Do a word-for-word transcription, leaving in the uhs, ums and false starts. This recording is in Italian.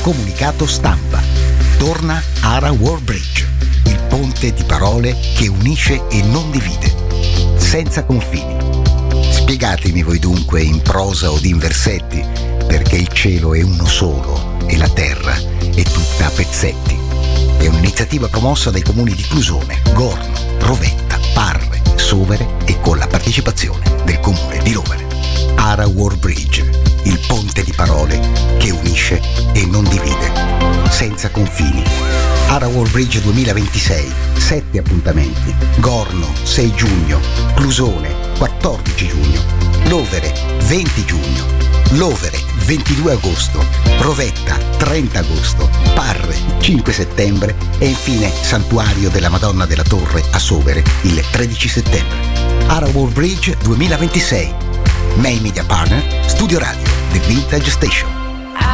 Comunicato stampa. Torna Ara World Bridge, il ponte di parole che unisce e non divide. Senza confini. Spiegatemi voi dunque in prosa o in versetti perché il cielo è uno solo e la terra è tutta a pezzetti. È un'iniziativa promossa dai comuni di Clusone, Gorno, Rovetta, Parre, Sovere e con la partecipazione del comune di Rovere. Ara World Bridge, il ponte di parole che unisce e non divide. Senza confini. Ara World Bridge duemilaventisei, sette appuntamenti. Gorno, sei giugno. Clusone, quattordici giugno. Lovere, venti giugno. Lovere, ventidue agosto. Rovetta, trenta agosto. Parre, cinque settembre. E infine Santuario della Madonna della Torre a Sovere, il tredici settembre. Ara World Bridge duemilaventisei. Main Media Partner, Studio Radio, The Vintage Station.